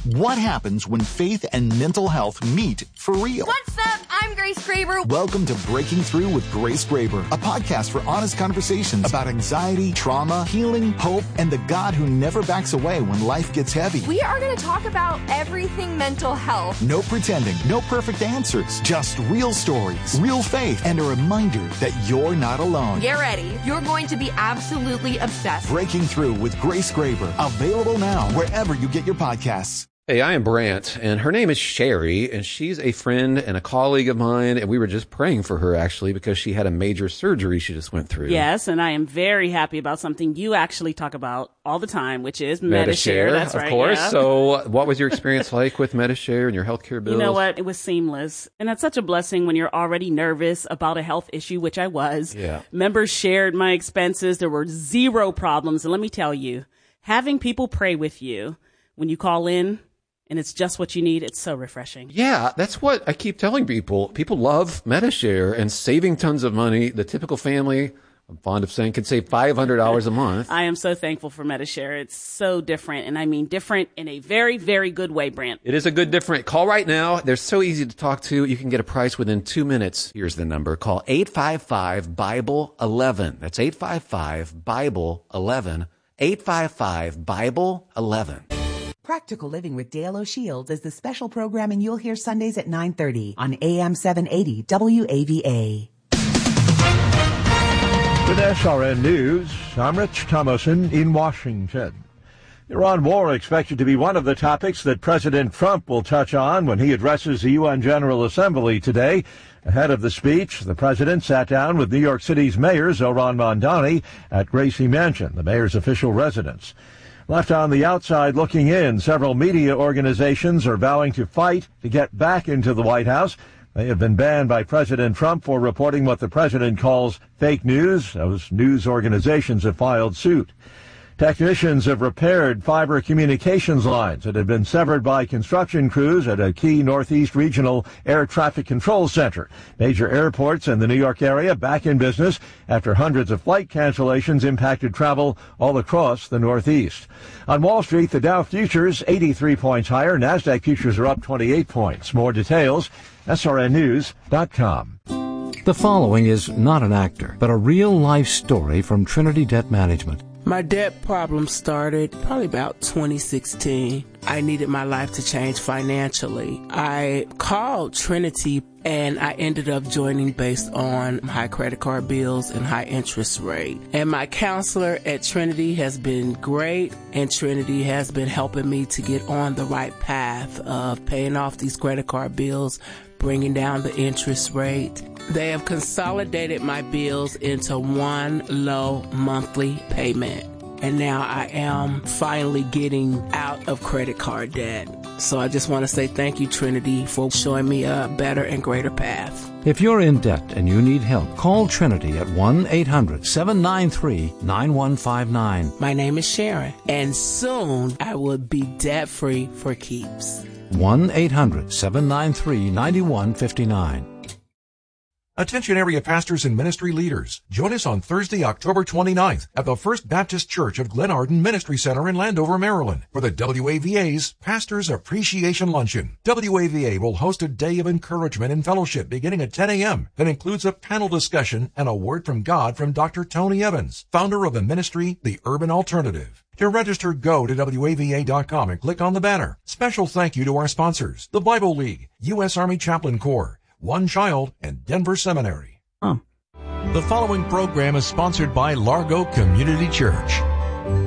What happens when faith and mental health meet for real? What's up? I'm Grace Graber. Welcome to Breaking Through with Grace Graber, a podcast for honest conversations about anxiety, trauma, healing, hope, and the God who never backs away when life gets heavy. We are going to talk about everything mental health. No pretending, no perfect answers, just real stories, real faith, and a reminder that you're not alone. Get ready. You're going to be absolutely obsessed. Breaking Through with Grace Graber, available now wherever you get your podcasts. Hey, I am Brant, and her name is Sherry, and she's a friend and a colleague of mine, and we were just praying for her, actually, because she had a major surgery she just went through. Yes, and I am very happy about something you actually talk about all the time, which is Medi-Share. That's right, of course. Yeah. So what was your experience like with Medi-Share and your healthcare bills? You know what? It was seamless, and that's such a blessing when you're already nervous about a health issue, which I was. Yeah. Members shared my expenses. There were zero problems, and let me tell you, having people pray with you when you call in, and it's just what you need. It's so refreshing. Yeah, that's what I keep telling people. People love Medi-Share and saving tons of money. The typical family, I'm fond of saying, can save $500 a month. I am so thankful for Medi-Share. It's so different, and I mean different in a very, very good way, Brant. It is a good different. Call right now. They're so easy to talk to. You can get a price within 2 minutes. Here's the number. Call 855-BIBLE-11. That's 855-BIBLE-11. 855-BIBLE-11. Practical Living with Dale O'Shields is the special programming you'll hear Sundays at 9:30 on AM 780 WAVA. With SRN News, I'm Rich Thomason in Washington. The Iran war expected to be one of the topics that President Trump will touch on when he addresses the UN General Assembly today. Ahead of the speech, the president sat down with New York City's mayor, Zohran Mamdani, at Gracie Mansion, the mayor's official residence. Left on the outside looking in, several media organizations are vowing to fight to get back into the White House. They have been banned by President Trump for reporting what the president calls fake news. Those news organizations have filed suit. Technicians have repaired fiber communications lines that had been severed by construction crews at a key Northeast Regional Air Traffic Control Center. Major airports in the New York area back in business after hundreds of flight cancellations impacted travel all across the Northeast. On Wall Street, the Dow futures 83 points higher. NASDAQ futures are up 28 points. More details, srnnews.com. The following is not an actor, but a real-life story from Trinity Debt Management. My debt problem started probably about 2016. I needed my life to change financially. I called Trinity and I ended up joining based on high credit card bills and high interest rate. And my counselor at Trinity has been great, and Trinity has been helping me to get on the right path of paying off these credit card bills, bringing down the interest rate. They have consolidated my bills into one low monthly payment. And now I am finally getting out of credit card debt. So I just want to say thank you, Trinity, for showing me a better and greater path. If you're in debt and you need help, call Trinity at 1-800-793-9159. My name is Sharon, and soon I will be debt-free for keeps. 1-800-793-9159. Attention area pastors and ministry leaders. Join us on Thursday, October 29th at the First Baptist Church of Glen Arden Ministry Center in Landover, Maryland for the WAVA's Pastors Appreciation Luncheon. WAVA will host a day of encouragement and fellowship beginning at 10 a.m. that includes a panel discussion and a word from God from Dr. Tony Evans, founder of the ministry, The Urban Alternative. To register, go to WAVA.com and click on the banner. Special thank you to our sponsors, the Bible League, U.S. Army Chaplain Corps, One Child, and Denver Seminary. The following program is sponsored by Largo Community Church.